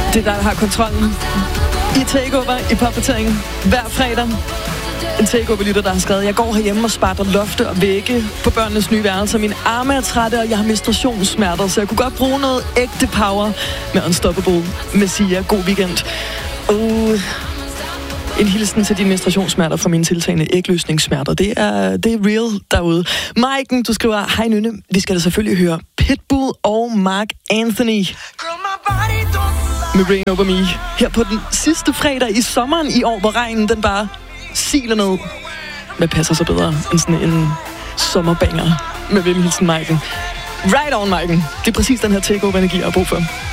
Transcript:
Det er der har kontrollen. I Takeover i popdateringen hver fredag. En Takeover-lytter, der har skrevet: Jeg går herhjemme og sparter lofte og vægge på børnenes nye værelser. Mine arme er trætte, og jeg har menstruationssmerter, så jeg kunne godt bruge noget ægte power med Unstoppable med Sia. God weekend. En hilsen til dine menstruationssmerter fra mine tiltagende ægløsningssmerter. Det er real derude. Maiken, du skriver: Hej Nynne, vi skal da selvfølgelig høre Pitbull og Mark Anthony med Rain Over Me. Her på den sidste fredag i sommeren i år, hvor regnen den bare siler ned. Hvad passer så bedre end sådan en sommerbanger med venlig hilsen Maiken. Right on, Maiken. Det er præcis den her take-over-energi, jeg har brug for.